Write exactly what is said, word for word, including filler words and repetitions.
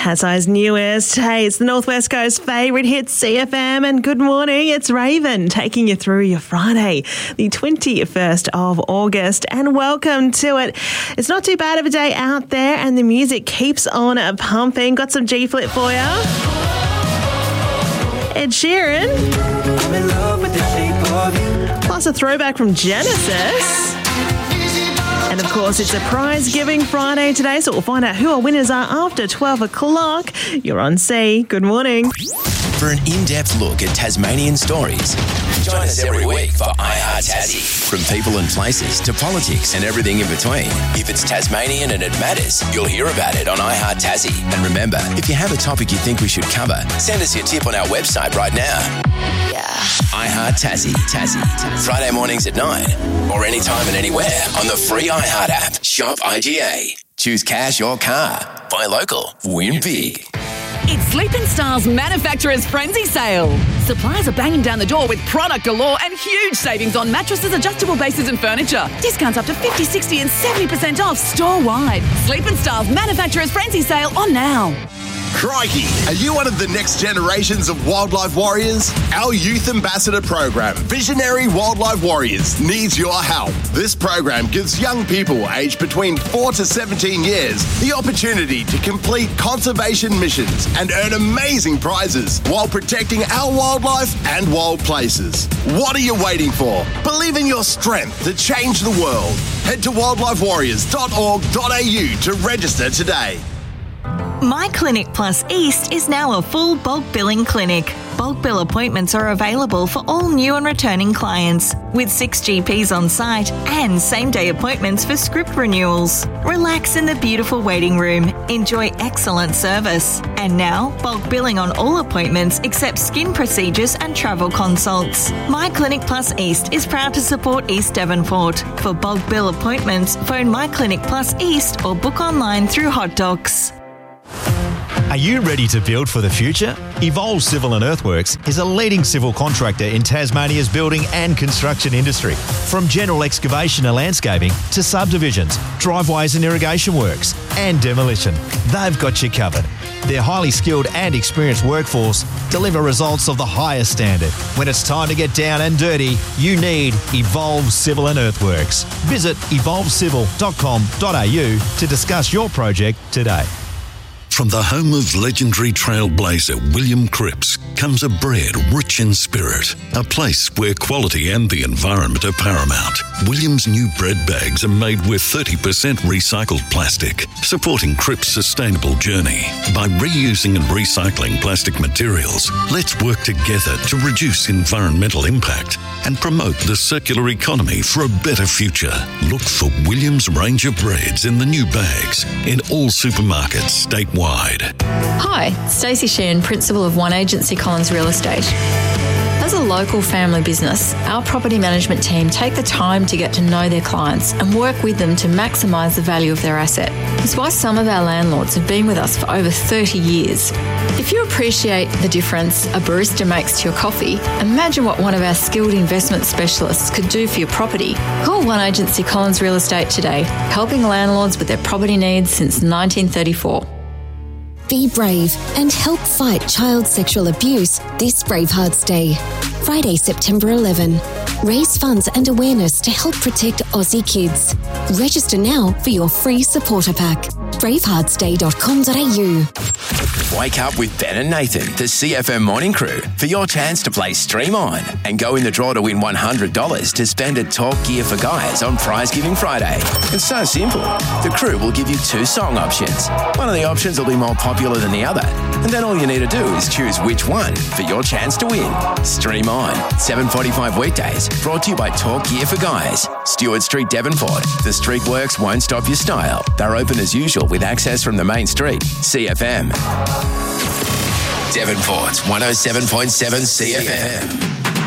Tassai's newest. Hey, it's the Northwest Coast favourite hit, C F M, and good morning, it's Raven taking you through your Friday, the twenty-first of August, and welcome to it. It's not too bad of a day out there, and the music keeps on pumping. Got some G-Flip for you. Ed Sheeran. I'm in love with the shape of you. Plus a throwback from Genesis. And of course, it's a prize giving Friday today, so we'll find out who our winners are after twelve o'clock. You're on C. Good morning. For an in-depth look at Tasmanian stories, join us every week for iHeart Tassie. From people and places to politics and everything in between. If it's Tasmanian and it matters, you'll hear about it on iHeart Tassie. And remember, if you have a topic you think we should cover, send us your tip on our website right now. Yeah. iHeart Tassie. Tassie. Friday mornings at nine or anytime and anywhere on the free iHeart app. Shop I G A. Choose cash or car. Buy local. Win big. It's Sleep in Style's Manufacturer's Frenzy Sale. Suppliers are banging down the door with product galore and huge savings on mattresses, adjustable bases and furniture. Discounts up to fifty, sixty and seventy percent off store-wide. Sleep in Style's Manufacturer's Frenzy Sale on now. Crikey, are you one of the next generations of wildlife warriors? Our Youth Ambassador program, Visionary Wildlife Warriors, needs your help. This program gives young people aged between four to seventeen years the opportunity to complete conservation missions and earn amazing prizes while protecting our wildlife and wild places. What are you waiting for? Believe in your strength to change the world. Head to wildlife warriors dot org dot a u to register today. My Clinic Plus East is now a full bulk billing clinic. Bulk bill appointments are available for all new and returning clients, with six G Ps on site and same-day appointments for script renewals. Relax in the beautiful waiting room. Enjoy excellent service. And now, bulk billing on all appointments except skin procedures and travel consults. My Clinic Plus East is proud to support East Devonport. For bulk bill appointments, phone My Clinic Plus East or book online through Hot Docs. Are you ready to build for the future? Evolve Civil and Earthworks is a leading civil contractor in Tasmania's building and construction industry. From general excavation and landscaping to subdivisions, driveways and irrigation works, and demolition, they've got you covered. Their highly skilled and experienced workforce deliver results of the highest standard. When it's time to get down and dirty, you need Evolve Civil and Earthworks. Visit evolve civil dot com dot a u to discuss your project today. From the home of legendary trailblazer William Cripps comes a bread rich in spirit, a place where quality and the environment are paramount. William's new bread bags are made with thirty percent recycled plastic, supporting Cripps' sustainable journey. By reusing and recycling plastic materials, let's work together to reduce environmental impact and promote the circular economy for a better future. Look for William's range of breads in the new bags in all supermarkets statewide. Hi, Stacey Sheehan, Principal of One Agency Collins Real Estate. As a local family business, our property management team take the time to get to know their clients and work with them to maximise the value of their asset. It's why some of our landlords have been with us for over thirty years. If you appreciate the difference a barista makes to your coffee, imagine what one of our skilled investment specialists could do for your property. Call One Agency Collins Real Estate today, helping landlords with their property needs since nineteen thirty-four. Be brave and help fight child sexual abuse this Bravehearts Day. Friday, September eleventh. Raise funds and awareness to help protect Aussie kids. Register now for your free supporter pack. bravehearts day dot com dot a u. Wake up with Ben and Nathan, the C F M Morning Crew, for your chance to play Stream On and go in the draw to win one hundred dollars to spend at Talk Gear for Guys on Prize Giving Friday. It's so simple. The crew will give you two song options. One of the options will be more popular than the other, and then all you need to do is choose which one for your chance to win. Stream On, seven forty-five weekdays, brought to you by Talk Gear for Guys. Stewart Street, Devonport. The street works won't stop your style. They're open as usual with access from the main street. C F M. Devonport's one oh seven point seven C F M.